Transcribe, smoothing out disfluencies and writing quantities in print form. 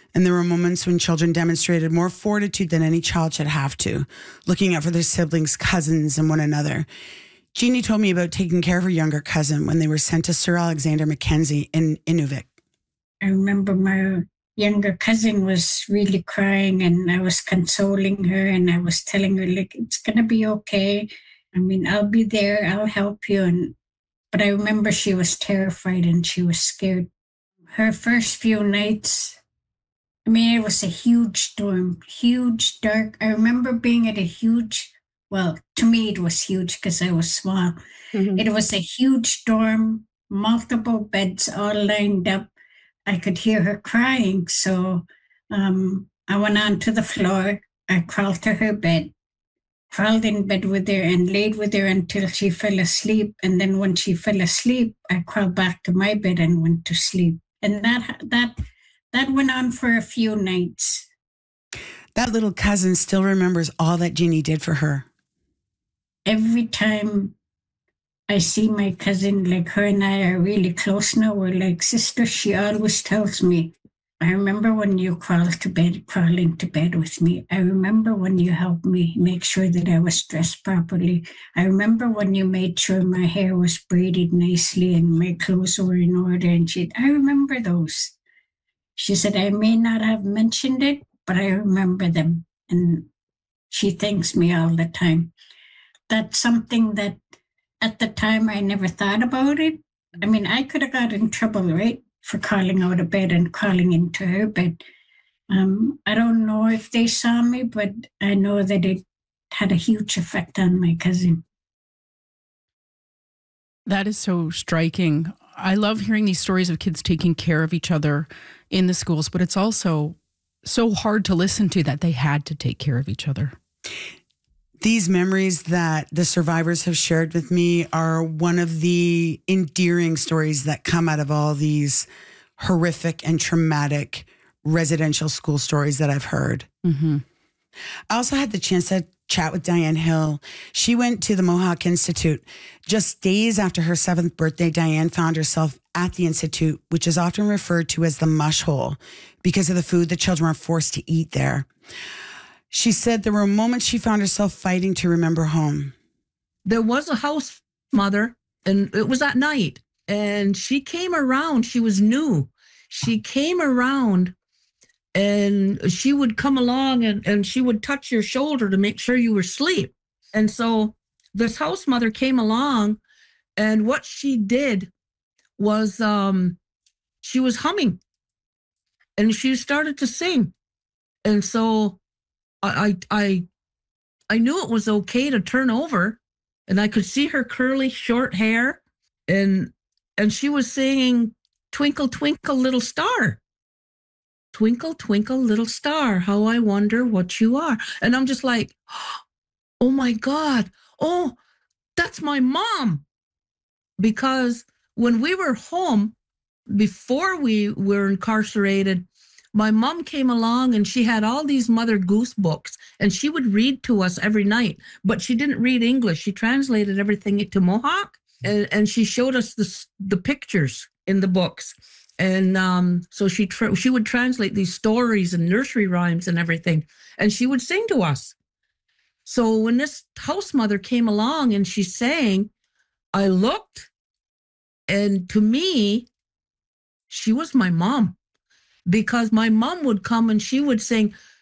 And there were moments when children demonstrated more fortitude than any child should have to, looking out for their siblings, cousins, and one another. Jeannie told me about taking care of her younger cousin when they were sent to Sir Alexander Mackenzie in Inuvik. I remember my younger cousin was really crying, and I was consoling her, and I was telling her, like, it's going to be okay. I mean, I'll be there. I'll help you. But I remember she was terrified and she was scared. Her first few nights, I mean, it was a huge storm, huge, dark. I remember being at a huge, well, to me, it was huge because I was small. Mm-hmm. It was a huge storm, multiple beds all lined up. I could hear her crying. So I went onto the floor. I crawled to her bed, crawled in bed with her and laid with her until she fell asleep. And then when she fell asleep, I crawled back to my bed and went to sleep. And that went on for a few nights. That little cousin still remembers all that Jeannie did for her. Every time I see my cousin, like her and I are really close now, we're like sisters, she always tells me, I remember when you crawl into bed with me. I remember when you helped me make sure that I was dressed properly. I remember when you made sure my hair was braided nicely and my clothes were in order. And I remember those. She said, I may not have mentioned it, but I remember them. And she thanks me all the time. That's something that at the time I never thought about it. I mean, I could have got in trouble, right, for crawling out of bed and crawling into her bed. I don't know if they saw me, but I know that it had a huge effect on my cousin. That is so striking. I love hearing these stories of kids taking care of each other in the schools, but it's also so hard to listen to that they had to take care of each other. These memories that the survivors have shared with me are one of the endearing stories that come out of all these horrific and traumatic residential school stories that I've heard. Mm-hmm. I also had the chance to chat with Diane Hill. She went to the Mohawk Institute. Just days after her 7th birthday, Diane found herself at the Institute, which is often referred to as the mush hole because of the food the children were forced to eat there. She said there were moments she found herself fighting to remember home. There was a house mother, and it was at night, and she came around. She was new. She came around, and she would come along, and she would touch your shoulder to make sure you were asleep. And so this house mother came along, and what she did was she was humming, and she started to sing. And so I knew it was okay to turn over, and I could see her curly short hair, and she was singing "Twinkle, Twinkle, Little Star." Twinkle, twinkle, little star, how I wonder what you are. And I'm just like, oh my God, oh, that's my mom. Because when we were home, before we were incarcerated, my mom came along and she had all these Mother Goose books, and she would read to us every night, but she didn't read English. She translated everything into Mohawk, and she showed us the pictures in the books. And so she would translate these stories and nursery rhymes and everything, and she would sing to us. So when this house mother came along and she sang, I looked, and to me, she was my mom. Because my mom would come and she would sing,